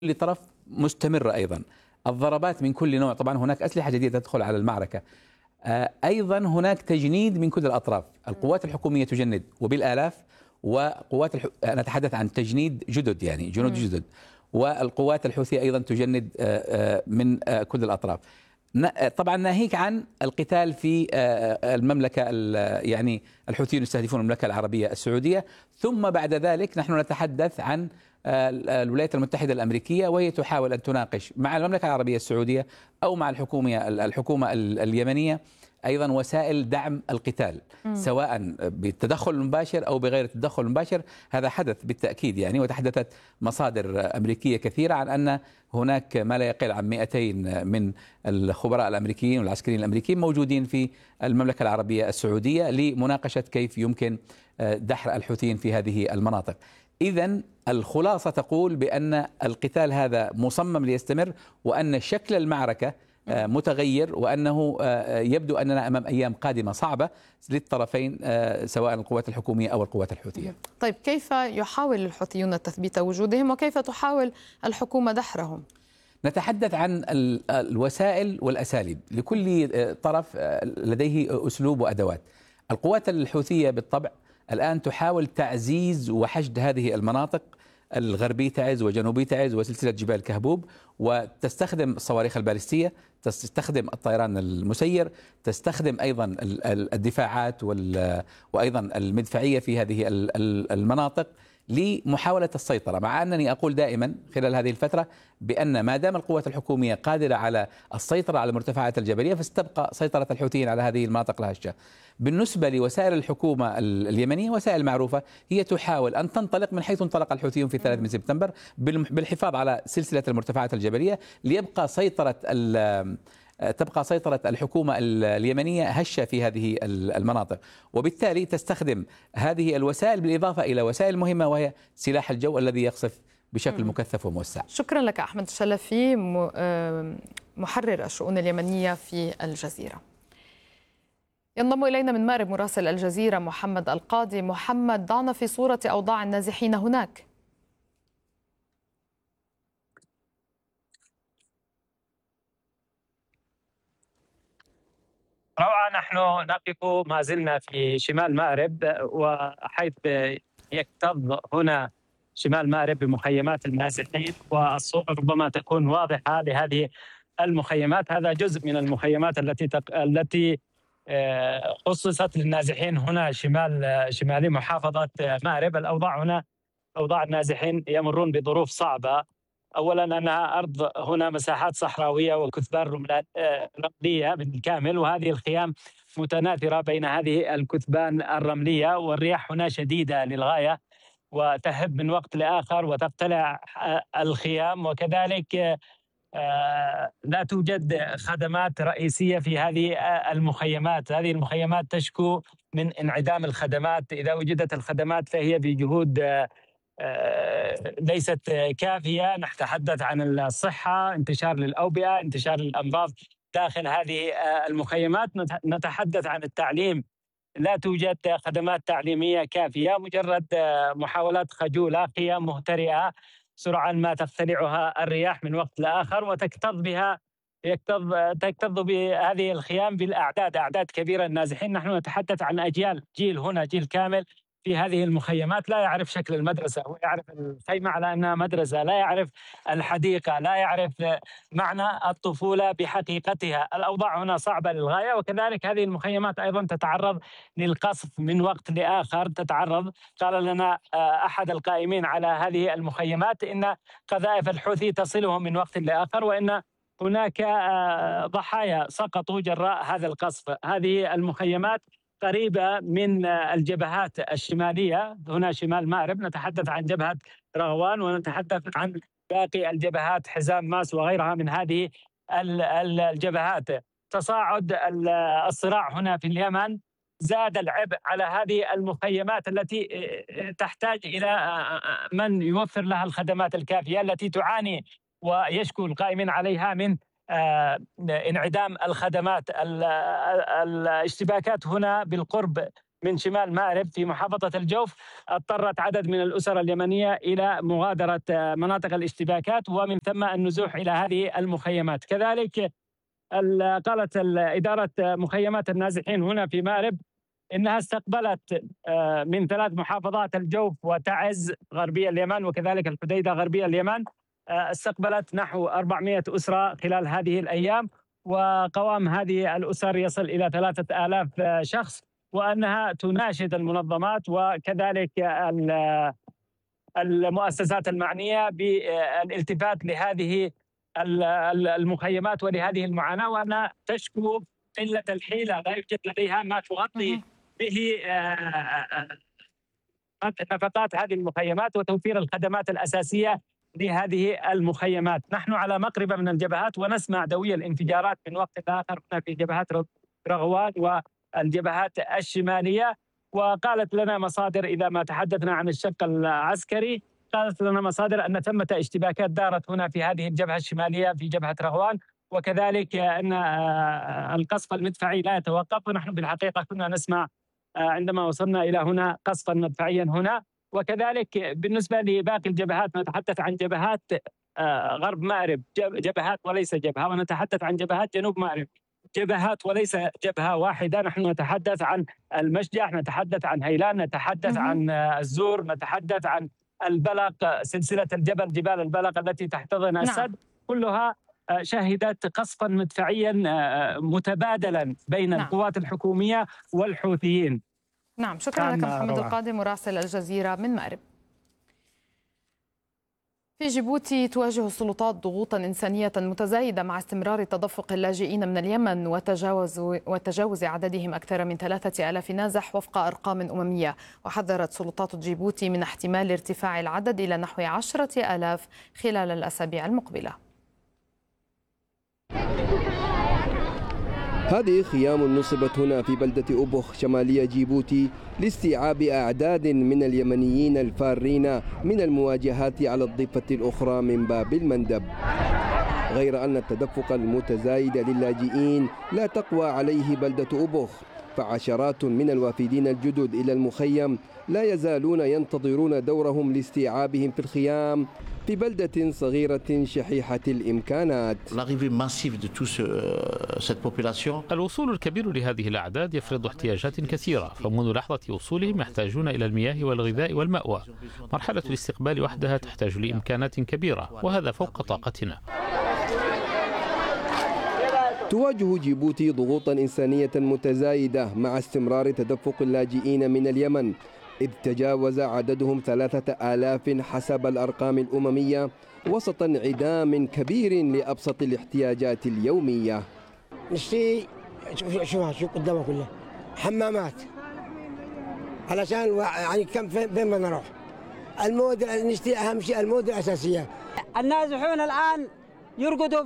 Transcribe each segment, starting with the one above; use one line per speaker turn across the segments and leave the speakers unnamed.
طرف مستمرة أيضا. الضربات من كل نوع، طبعا هناك أسلحة جديدة تدخل على المعركة. أيضا هناك تجنيد من كل الأطراف. القوات الحكومية تجند وبالآلاف، وقوات أنا أتحدث عن تجنيد جدد، يعني جنود جدد، والقوات الحوثية أيضا تجند من كل الأطراف. طبعا ناهيك عن القتال في المملكة، يعني الحوثيون يستهدفون المملكة العربية السعودية، ثم بعد ذلك نحن نتحدث عن الولايات المتحدة الأمريكية، وهي تحاول أن تناقش مع المملكة العربية السعودية أو مع الحكومة اليمنية أيضا وسائل دعم القتال، سواء بالتدخل المباشر أو بغير التدخل المباشر. هذا حدث بالتأكيد يعني، وتحدثت مصادر أمريكية كثيرة عن أن هناك ما لا يقل عن 200 من الخبراء الأمريكيين والعسكريين الأمريكيين موجودين في المملكة العربية السعودية لمناقشة كيف يمكن دحر الحوثيين في هذه المناطق. إذن الخلاصة تقول بأن القتال هذا مصمم ليستمر، وأن شكل المعركة متغير، وأنه يبدو أننا أمام أيام قادمة صعبة للطرفين، سواء القوات الحكومية أو القوات الحوثية.
طيب كيف يحاول الحوثيون تثبيت وجودهم، وكيف تحاول الحكومة دحرهم؟
نتحدث عن الوسائل والأساليب، لكل طرف لديه أسلوب وأدوات. القوات الحوثية بالطبع الآن تحاول تعزيز وحشد هذه المناطق، الغربي تعز وجنوبي تعز وسلسلة جبال كهبوب، وتستخدم الصواريخ البالستية، تستخدم الطيران المسير، تستخدم أيضا الدفاعات وأيضا المدفعية في هذه المناطق لمحاولة السيطرة. مع أنني أقول دائما خلال هذه الفترة بأن ما دام القوات الحكومية قادرة على السيطرة على المرتفعات الجبلية، فستبقى سيطرة الحوثيين على هذه المناطق الهشة. بالنسبة لوسائل الحكومة اليمنية، وسائل معروفة، هي تحاول أن تنطلق من حيث انطلق الحوثيون في 3 من سبتمبر، بالحفاظ على سلسلة المرتفعات الجبلية، ليبقى تبقى سيطرة الحكومة اليمنية هشة في هذه المناطق، وبالتالي تستخدم هذه الوسائل بالإضافة إلى وسائل مهمة، وهي سلاح الجو الذي يقصف بشكل مكثف وموسع.
شكرا لك أحمد الشلفي، محرر الشؤون اليمنية في الجزيرة. ينضم إلينا من مأرب مراسل الجزيرة محمد القاضي. محمد، ضعنا في صورة أوضاع النازحين هناك.
روعة، نحن نقف ما زلنا في شمال مأرب، وحيث يكتظ هنا شمال مأرب بمخيمات النازحين، والصورة ربما تكون واضحة لهذه المخيمات. هذا جزء من المخيمات التي خصصت للنازحين هنا شمال محافظة مأرب. الأوضاع هنا، أوضاع النازحين يمرون بظروف صعبة. أولا أنها أرض هنا مساحات صحراوية وكثبان رملية بالكامل، وهذه الخيام متناثرة بين هذه الكثبان الرملية، والرياح هنا شديدة للغاية وتهب من وقت لآخر وتقتلع الخيام. وكذلك لا توجد خدمات رئيسية في هذه المخيمات. هذه المخيمات تشكو من انعدام الخدمات. إذا وجدت الخدمات فهي بجهود ليست كافية. نتحدث عن الصحة، انتشار للأوبئة، انتشار للأمراض داخل هذه المخيمات. نتحدث عن التعليم، لا توجد خدمات تعليمية كافية، مجرد محاولات خجولة، خيام مهترئة سرعان ما تقتلعها الرياح من وقت لآخر، تكتظ بهذه الخيام بالأعداد، أعداد كبيرة النازحين. نحن نتحدث عن أجيال، جيل هنا جيل كامل في هذه المخيمات لا يعرف شكل المدرسة، ويعرف الخيمة على أنها مدرسة، لا يعرف الحديقة، لا يعرف معنى الطفولة بحقيقتها. الأوضاع هنا صعبة للغاية. وكذلك هذه المخيمات أيضا تتعرض للقصف من وقت لآخر. قال لنا أحد القائمين على هذه المخيمات إن قذائف الحوثي تصلهم من وقت لآخر، وإن هناك ضحايا سقطوا جراء هذا القصف. هذه المخيمات قريبة من الجبهات الشمالية، هنا شمال مأرب، نتحدث عن جبهة رغوان، ونتحدث عن باقي الجبهات حزام ماس وغيرها من هذه الجبهات. تصاعد الصراع هنا في اليمن زاد العبء على هذه المخيمات التي تحتاج إلى من يوفر لها الخدمات الكافية، التي تعاني ويشكو القائمين عليها من انعدام الخدمات. الاشتباكات هنا بالقرب من شمال مأرب في محافظة الجوف اضطرت عدد من الأسر اليمنية إلى مغادرة مناطق الاشتباكات ومن ثم النزوح إلى هذه المخيمات. كذلك قالت إدارة مخيمات النازحين هنا في مأرب إنها استقبلت من 3 محافظات الجوف وتعز غربية اليمن وكذلك الحديدة غربية اليمن، استقبلت نحو 400 أسرة خلال هذه الأيام، وقوام هذه الأسر يصل إلى 3000 شخص، وأنها تناشد المنظمات وكذلك المؤسسات المعنية بالالتفات لهذه المخيمات ولهذه المعاناة، وأنها تشكو قلة الحيلة، لا يوجد لديها ما تغطي به نفقات هذه المخيمات وتوفير الخدمات الأساسية لهذه المخيمات. نحن على مقربة من الجبهات ونسمع دوي الانفجارات من وقت آخر هنا في جبهات رغوان والجبهات الشمالية. وقالت لنا مصادر إذا ما تحدثنا عن الشق العسكري، قالت لنا مصادر أن ثمة اشتباكات دارت هنا في هذه الجبهة الشمالية في جبهة رغوان، وكذلك أن القصف المدفعي لا يتوقف. ونحن بالحقيقة كنا نسمع عندما وصلنا إلى هنا قصفا مدفعيا هنا. وكذلك بالنسبة لباقي الجبهات نتحدث عن جبهات غرب مأرب، جبهات وليس جبهة، ونتحدث عن جبهات جنوب مأرب، جبهات وليس جبهة واحدة. نحن نتحدث عن المشجع، نتحدث عن هيلان، نتحدث عن الزور، نتحدث عن البلق، سلسلة جبال البلق التي تحتضن السد. كلها شهدت قصفا مدفعيا متبادلا بين القوات الحكومية والحوثيين.
نعم، شكرا لك محمد القاضي مراسل الجزيرة من مأرب. في جيبوتي تواجه السلطات ضغوطا إنسانية متزايدة مع استمرار تدفق اللاجئين من اليمن وتجاوز عددهم أكثر من 3000 نازح وفق أرقام أممية. وحذرت سلطات جيبوتي من احتمال ارتفاع العدد إلى نحو 10,000 خلال الأسابيع المقبلة.
هذه خيام نصبت هنا في بلدة أوبوخ شمالية جيبوتي لاستيعاب أعداد من اليمنيين الفارين من المواجهات على الضفة الأخرى من باب المندب. غير أن التدفق المتزايد للاجئين لا تقوى عليه بلدة أوبوخ، فعشرات من الوافدين الجدد إلى المخيم لا يزالون ينتظرون دورهم لاستيعابهم في الخيام في بلدة صغيرة شحيحة الإمكانات.
الوصول الكبير لهذه الأعداد يفرض احتياجات كثيرة، فمنذ لحظة وصولهم يحتاجون إلى المياه والغذاء والمأوى. مرحلة الاستقبال وحدها تحتاج لإمكانات كبيرة، وهذا فوق طاقتنا.
تواجه جيبوتي ضغوطا إنسانية متزايدة مع استمرار تدفق اللاجئين من اليمن، إذ تجاوز عددهم 3000 حسب الأرقام الأممية، وسط انعدام كبير لأبسط الاحتياجات اليومية.
نشتري شوف قدامه كله حمامات علشان يعني كم فين بدنا نروح. المواد نشتري، أهم شيء المواد الأساسية.
النازحون الآن يرقدوا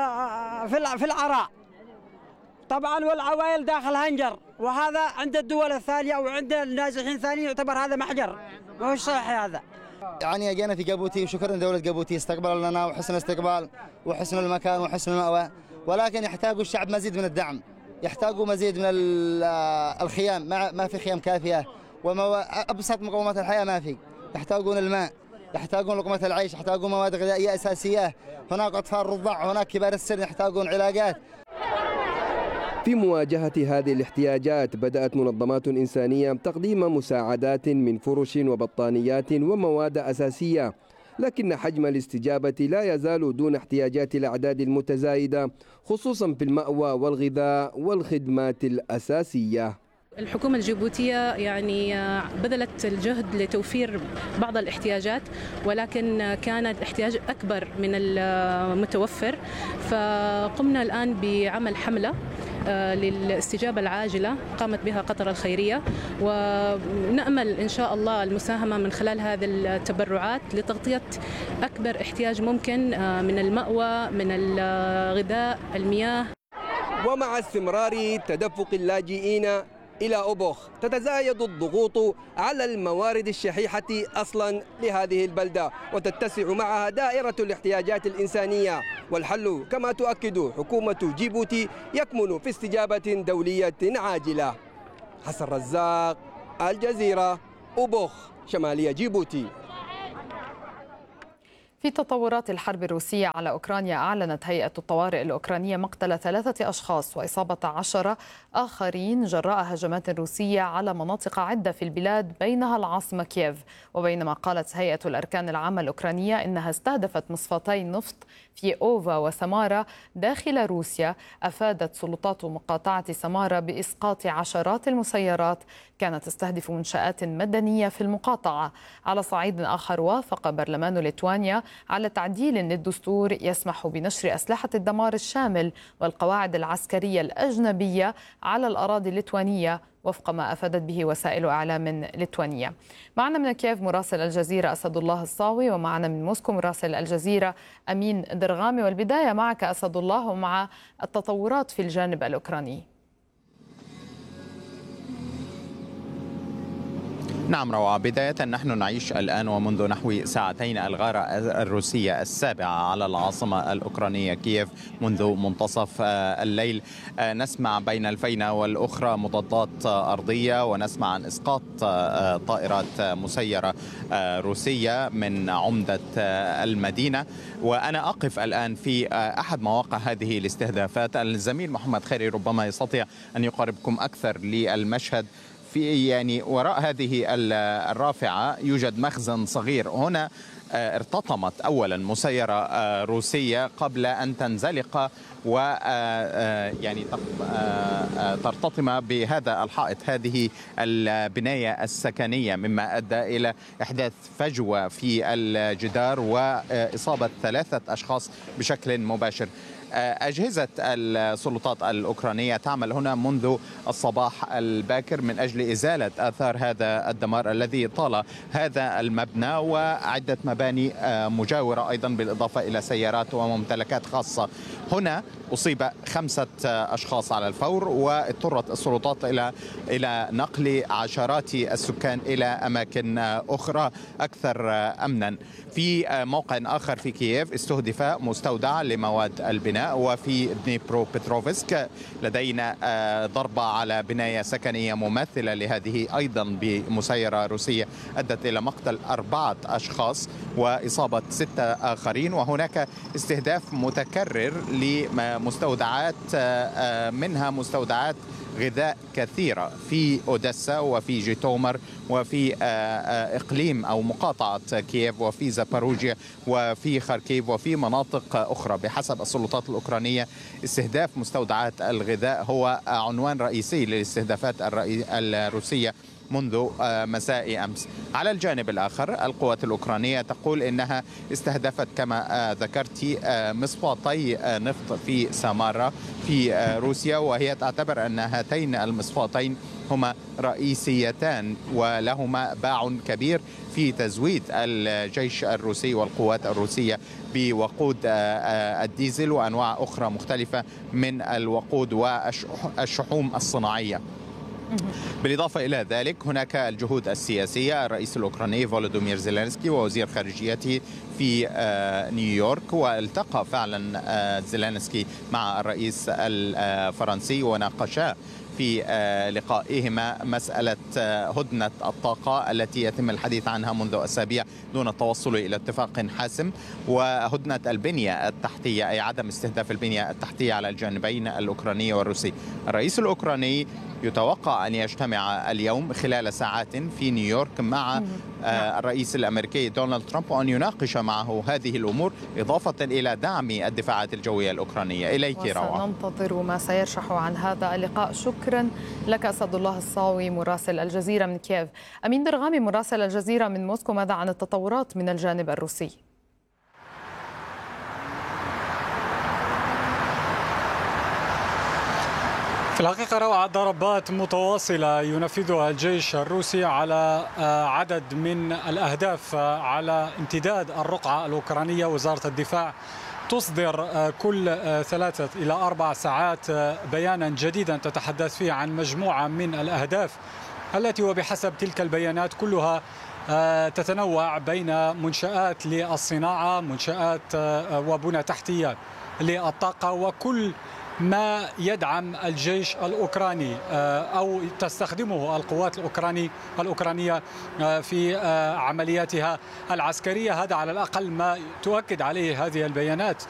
في العراء طبعا، والعوائل داخل هنجر، وهذا عند الدول الثانية وعند النازحين الثانيين يعتبر هذا محجر، ما هو صحيح هذا.
يعني جينا في جيبوتي وشكرا لدولة جيبوتي، استقبلوا لنا وحسن الاستقبال وحسن المكان وحسن المأوى، ولكن يحتاجوا الشعب مزيد من الدعم، يحتاجوا مزيد من الخيام، ما في خيام كافية، وأبسط مقومات الحياة ما في. يحتاجون الماء، يحتاجون لقمة العيش، يحتاجون مواد غذائية أساسية، هناك أطفال رضع، هناك كبار السن يحتاجون علاجات.
في مواجهة هذه الاحتياجات بدأت منظمات إنسانية تقديم مساعدات من فرش وبطانيات ومواد أساسية، لكن حجم الاستجابة لا يزال دون احتياجات الأعداد المتزايدة، خصوصا في المأوى والغذاء والخدمات الأساسية.
الحكومة الجيبوتية يعني بذلت الجهد لتوفير بعض الاحتياجات، ولكن كان الاحتياج أكبر من المتوفر، فقمنا الآن بعمل حملة للاستجابة العاجلة قامت بها قطر الخيرية، ونأمل إن شاء الله المساهمة من خلال هذه التبرعات لتغطية أكبر احتياج ممكن من المأوى، من الغذاء، المياه.
ومع استمرار تدفق اللاجئين إلى أوبوخ تتزايد الضغوط على الموارد الشحيحة أصلا لهذه البلدة، وتتسع معها دائرة الاحتياجات الإنسانية، والحل كما تؤكد حكومة جيبوتي يكمن في استجابة دولية عاجلة. حسن رزاق، الجزيرة، أوبوخ، شمالية جيبوتي.
في تطورات الحرب الروسية على أوكرانيا، أعلنت هيئة الطوارئ الأوكرانية مقتل 3 أشخاص وإصابة 10 آخرين جراء هجمات روسية على مناطق عدة في البلاد بينها العاصمة كييف. وبينما قالت هيئة الأركان العامة الأوكرانية إنها استهدفت مصفاتي نفط في أوفا وسمارا داخل روسيا، أفادت سلطات مقاطعة سمارا بإسقاط عشرات المسيرات كانت تستهدف منشآت مدنية في المقاطعة. على صعيد آخر، وافق برلمان ليتوانيا على تعديل للدستور يسمح بنشر أسلحة الدمار الشامل والقواعد العسكرية الأجنبية على الأراضي الليتوانية وفق ما أفادت به وسائل إعلام ليتوانية. معنا من كييف مراسل الجزيرة أسد الله الصاوي، ومعنا من موسكو مراسل الجزيرة أمين درغامي. والبداية معك أسد الله ومع التطورات في الجانب الأوكراني.
نعم روعة، بداية نحن نعيش الآن ومنذ نحو ساعتين الغارة الروسية السابعة على العاصمة الأوكرانية كييف منذ منتصف الليل. نسمع بين الفينة والأخرى مضادات أرضية، ونسمع عن إسقاط طائرات مسيرة روسية من عمدة المدينة. وأنا أقف الآن في أحد مواقع هذه الاستهدافات. الزميل محمد خيري ربما يستطيع أن يقربكم أكثر للمشهد. في وراء هذه الرافعة يوجد مخزن صغير. هنا ارتطمت أولا مسيرة روسية قبل أن تنزلق ترتطم بهذا الحائط، هذه البناية السكنية، مما أدى إلى إحداث فجوة في الجدار وإصابة 3 أشخاص بشكل مباشر. أجهزة السلطات الأوكرانية تعمل هنا منذ الصباح الباكر من أجل إزالة آثار هذا الدمار الذي طال هذا المبنى وعدة مباني مجاورة أيضا، بالإضافة إلى سيارات وممتلكات خاصة. هنا أصيب 5 أشخاص على الفور، واضطرت السلطات إلى نقل عشرات السكان إلى أماكن أخرى أكثر أمنا. في موقع آخر في كييف استهدف مستودع لمواد البناء، وفي دنيبرو بتروفسك لدينا ضربة على بناية سكنية مماثلة لهذه أيضا بمسيرة روسية أدت إلى مقتل 4 أشخاص وإصابة 6 آخرين. وهناك استهداف متكرر لمستودعات، منها مستودعات غذاء كثيرة في أوديسا وفي جيتومر وفي إقليم أو مقاطعة كييف وفي زاباروجيا وفي خاركيف وفي مناطق أخرى. بحسب السلطات الأوكرانية استهداف مستودعات الغذاء هو عنوان رئيسي للاستهدافات الروسية منذ مساء أمس. على الجانب الآخر القوات الأوكرانية تقول إنها استهدفت كما ذكرت مصفاتي نفط في سامارا في روسيا، وهي تعتبر أن هاتين المصفاتين هما رئيسيتان ولهما باع كبير في تزويد الجيش الروسي والقوات الروسية بوقود الديزل وأنواع أخرى مختلفة من الوقود والشحوم الصناعية. بالإضافة إلى ذلك هناك الجهود السياسية. الرئيس الأوكراني فولودومير زيلينسكي ووزير خارجيته في نيويورك، والتقى فعلا زيلينسكي مع الرئيس الفرنسي وناقشا في لقائهما مسألة هدنة الطاقة التي يتم الحديث عنها منذ أسابيع دون التوصل إلى اتفاق حاسم، وهدنة البنية التحتية، أي عدم استهداف البنية التحتية على الجانبين الأوكراني والروسي. الرئيس الأوكراني يتوقع أن يجتمع اليوم خلال ساعات في نيويورك مع الرئيس الأمريكي دونالد ترامب، وأن يناقش معه هذه الأمور إضافة إلى دعم الدفاعات الجوية الأوكرانية. إليك روعة.
ننتظر ما سيرشح عن هذا اللقاء. شكرا لك أسد الله الصاوي مراسل الجزيرة من كييف. أمين درغامي مراسل الجزيرة من موسكو، ماذا عن التطورات من الجانب الروسي؟
في الحقيقة روعة، ضربات متواصلة ينفذها الجيش الروسي على عدد من الأهداف على امتداد الرقعة الأوكرانية. وزارة الدفاع تصدر كل 3 إلى 4 ساعات بيانا جديدا تتحدث فيه عن مجموعة من الأهداف التي وبحسب تلك البيانات كلها تتنوع بين منشآت للصناعة، منشآت وبنى تحتية للطاقة، وكل ما يدعم الجيش الأوكراني أو تستخدمه القوات الأوكرانية في عملياتها العسكرية. هذا على الأقل ما تؤكد عليه هذه البيانات.